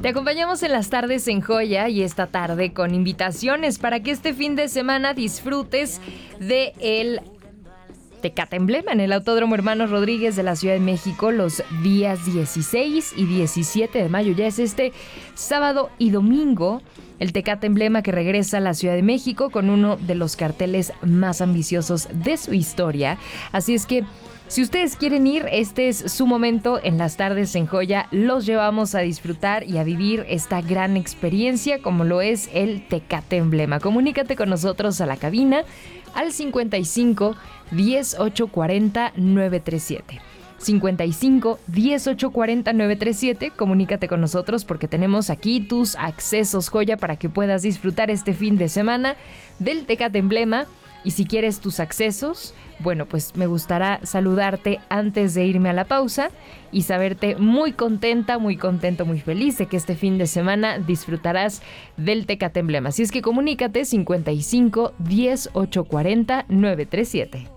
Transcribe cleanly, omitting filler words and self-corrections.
Te acompañamos en las tardes en Joya y esta tarde con invitaciones para que este fin de semana disfrutes de el Tecate Emblema en el Autódromo Hermanos Rodríguez de la Ciudad de México los días 16 y 17 de mayo. Ya es este sábado y domingo el Tecate Emblema que regresa a la Ciudad de México con uno de los carteles más ambiciosos de su historia. Así es que si ustedes quieren ir, este es su momento en las tardes en Joya. Los llevamos a disfrutar y a vivir esta gran experiencia como lo es el Tecate Emblema. Comunícate con nosotros a la cabina al 55 10 840 937. 55 10 840 937. Comunícate con nosotros porque tenemos aquí tus accesos Joya para que puedas disfrutar este fin de semana del Tecate Emblema. Y si quieres tus accesos, bueno, pues me gustará saludarte antes de irme a la pausa y saberte muy contenta, muy contento, muy feliz de que este fin de semana disfrutarás del Tecate Emblema. Así es que comunícate 55 10 840 937.